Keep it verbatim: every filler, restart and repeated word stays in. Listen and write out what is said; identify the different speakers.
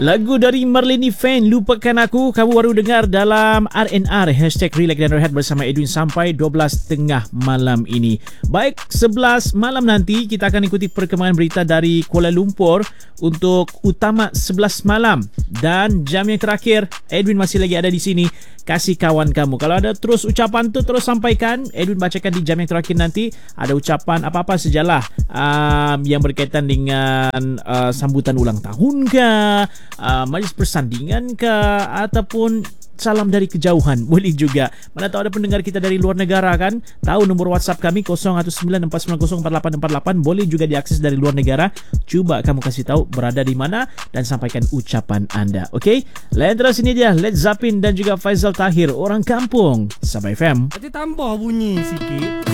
Speaker 1: Lagu dari Marlene Fan, Lupakan Aku, kamu baru dengar dalam R and R Hashtag Relax dan Rehat bersama Edwin sampai dua belas tengah malam ini. Baik, sebelas malam nanti kita akan ikuti perkembangan berita dari Kuala Lumpur untuk utama sebelas malam. Dan jam yang terakhir, Edwin masih lagi ada di sini. Kasih kawan kamu. Kalau ada terus ucapan tu terus sampaikan. Edwin bacakan di jam yang terakhir nanti. Ada ucapan apa-apa sajalah um, yang berkaitan dengan uh, sambutan ulang tahun ke, uh, majlis persandingan ke, ataupun salam dari kejauhan. Boleh juga. Mana tahu ada pendengar kita dari luar negara kan. Tahu nombor WhatsApp kami kosong satu sembilan empat sembilan kosong empat lapan empat lapan. Boleh juga diakses dari luar negara. Cuba kamu kasih tahu berada di mana dan sampaikan ucapan anda. Okey? Lain terus ini dia Led Zeppelin dan juga Faizal Tahir, Orang Kampung, Sabah F M.
Speaker 2: Nanti tambah bunyi sikit.